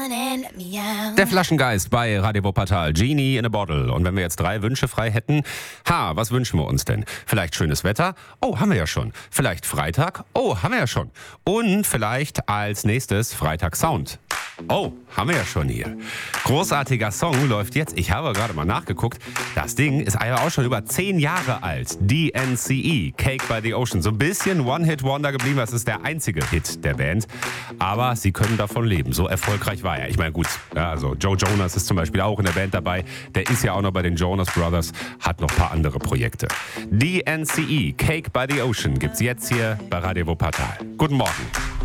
Der Flaschengeist bei Radio Wuppertal. Genie in a Bottle. Und wenn wir jetzt 3 Wünsche frei hätten, was wünschen wir uns denn? Vielleicht schönes Wetter? Oh, haben wir ja schon. Vielleicht Freitag? Oh, haben wir ja schon. Und vielleicht als nächstes Freitag Sound. Oh, haben wir ja schon hier. Großartiger Song läuft jetzt. Ich habe gerade mal nachgeguckt. Das Ding ist aber auch schon über 10 Jahre alt. DNCE, Cake by the Ocean. So ein bisschen One-Hit-Wonder geblieben. Das ist der einzige Hit der Band. Aber sie können davon leben. So erfolgreich war er. Ich meine, gut, ja, also Joe Jonas ist zum Beispiel auch in der Band dabei. Der ist ja auch noch bei den Jonas Brothers. Hat noch ein paar andere Projekte. DNCE, Cake by the Ocean gibt's jetzt hier bei Radio Wuppertal. Guten Morgen.